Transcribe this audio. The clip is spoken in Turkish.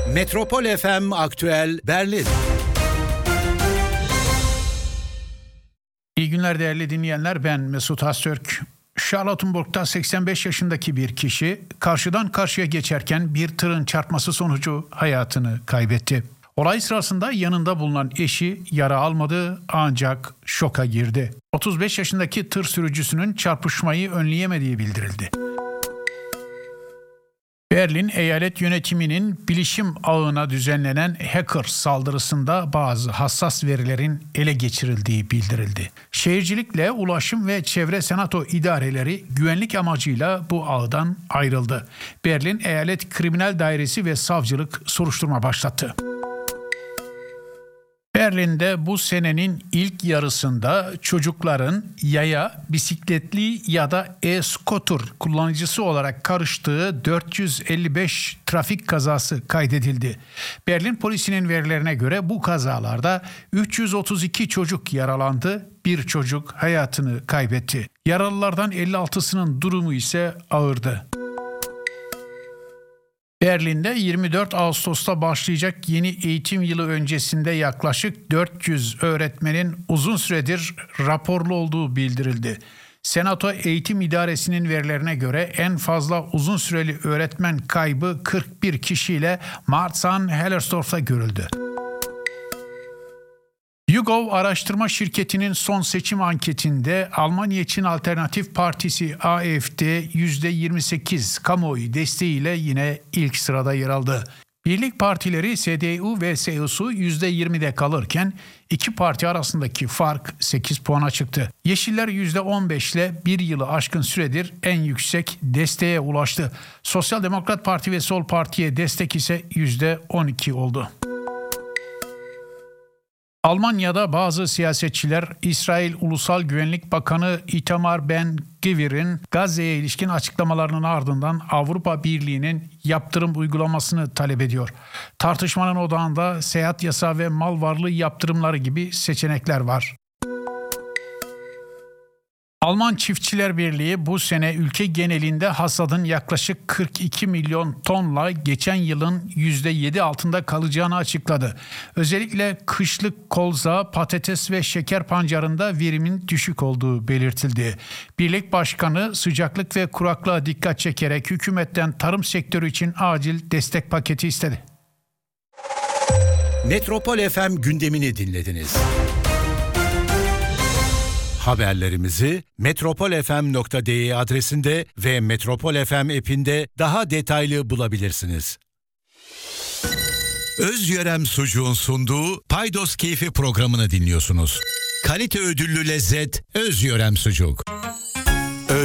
Metropol FM Aktüel Berlin. İyi günler değerli dinleyenler, ben Mesut Öztürk. Charlottenburg'da 85 yaşındaki bir kişi karşıdan karşıya geçerken bir tırın çarpması sonucu hayatını kaybetti. Olay sırasında yanında bulunan eşi yara almadı ancak şoka girdi. 35 yaşındaki tır sürücüsünün çarpışmayı önleyemediği bildirildi. Berlin eyalet yönetiminin bilişim ağına düzenlenen hacker saldırısında bazı hassas verilerin ele geçirildiği bildirildi. Şehircilikle Ulaşım ve Çevre Senato idareleri güvenlik amacıyla bu ağdan ayrıldı. Berlin Eyalet Kriminal Dairesi ve Savcılık soruşturma başlattı. Berlin'de bu senenin ilk yarısında çocukların yaya, bisikletli ya da e-scooter kullanıcısı olarak karıştığı 455 trafik kazası kaydedildi. Berlin polisinin verilerine göre bu kazalarda 332 çocuk yaralandı, bir çocuk hayatını kaybetti. Yaralılardan 56'sının durumu ise ağırdı. Berlin'de 24 Ağustos'ta başlayacak yeni eğitim yılı öncesinde yaklaşık 400 öğretmenin uzun süredir raporlu olduğu bildirildi. Senato Eğitim İdaresi'nin verilerine göre en fazla uzun süreli öğretmen kaybı 41 kişiyle Marzahn-Hellersdorf'ta görüldü. YouGov araştırma şirketinin son seçim anketinde Almanya için Alternatif Partisi AfD %28 kamuoyu desteğiyle yine ilk sırada yer aldı. Birlik partileri CDU ve CSU %20'de kalırken iki parti arasındaki fark 8 puana çıktı. Yeşiller %15 ile bir yılı aşkın süredir en yüksek desteğe ulaştı. Sosyal Demokrat Parti ve Sol Parti'ye destek ise %12 oldu. Almanya'da bazı siyasetçiler İsrail Ulusal Güvenlik Bakanı Itamar Ben-Gvir'in Gazze'ye ilişkin açıklamalarının ardından Avrupa Birliği'nin yaptırım uygulamasını talep ediyor. Tartışmanın odağında seyahat yasağı ve mal varlığı yaptırımları gibi seçenekler var. Alman Çiftçiler Birliği bu sene ülke genelinde hasadın yaklaşık 42 milyon tonla geçen yılın %7 altında kalacağını açıkladı. Özellikle kışlık kolza, patates ve şeker pancarında verimin düşük olduğu belirtildi. Birlik Başkanı sıcaklık ve kuraklığa dikkat çekerek hükümetten tarım sektörü için acil destek paketi istedi. Metropol FM gündemini dinlediniz. Haberlerimizi metropolfm.de adresinde ve Metropol FM app'inde daha detaylı bulabilirsiniz. Özyörem Sucuğun sunduğu Paydos Keyfi programını dinliyorsunuz. Kalite ödüllü lezzet Özyörem Sucuk.